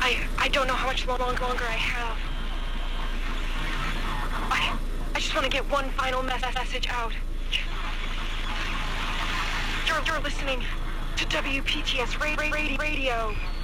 I don't know how much longer I have. I just want to get one final message out. You're listening to WPTS Radio.